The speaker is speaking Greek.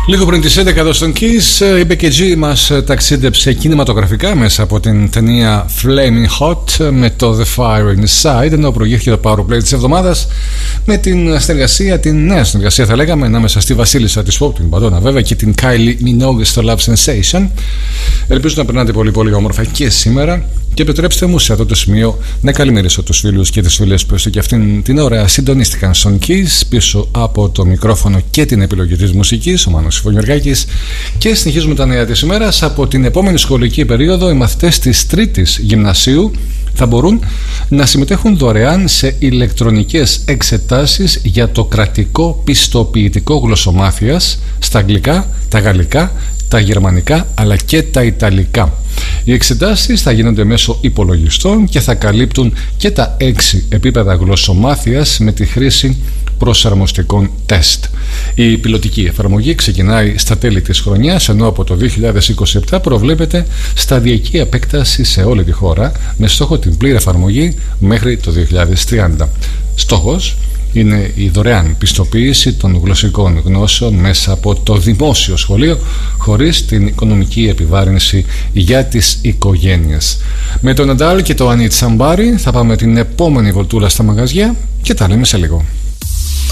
Λίγο πριν τις 11 εδώ στον Kiss, η Becky G μας ταξίδεψε κινηματογραφικά μέσα από την ταινία Flaming Hot με το The Fire Inside, ενώ προηγήθηκε το Powerplay της εβδομάδας με την συνεργασία, την νέα συνεργασία θα λέγαμε, ανάμεσα στη βασίλισσα της Pop, την Madonna βέβαια, και την Kylie Minogue στο Love Sensation. Ελπίζω να περνάτε πολύ πολύ όμορφα και σήμερα. Και επιτρέψτε μου σε αυτό το σημείο να καλημερίσω τους φίλους και τις φίλες που έστω και αυτήν την ώρα συντονίστηκαν στον Kiss, πίσω από το μικρόφωνο και την επιλογή της μουσικής, ο Μάνος Φωνιωργάκης, και συνεχίζουμε τα νέα της ημέρας. Από την επόμενη σχολική περίοδο οι μαθητές της τρίτης γυμνασίου θα μπορούν να συμμετέχουν δωρεάν σε ηλεκτρονικές εξετάσεις για το κρατικό πιστοποιητικό γλωσσομάθειας στα αγγλικά, τα γαλλικά, τα γερμανικά αλλά και τα ιταλικά. Οι εξετάσεις θα γίνονται μέσω υπολογιστών και θα καλύπτουν και τα 6 επίπεδα γλωσσομάθειας με τη χρήση προσαρμοστικών τεστ. Η πιλωτική εφαρμογή ξεκινάει στα τέλη της χρονιάς, ενώ από το 2027 προβλέπεται σταδιακή επέκταση σε όλη τη χώρα με στόχο την πλήρη εφαρμογή μέχρι το 2030. Στόχος είναι η δωρεάν πιστοποίηση των γλωσσικών γνώσεων μέσα από το δημόσιο σχολείο, χωρίς την οικονομική επιβάρυνση για τις οικογένειες. Με τον Ναντάλ και το Ανίτ Σαμπάρι θα πάμε την επόμενη βολτούλα στα μαγαζιά και τα λέμε σε λίγο.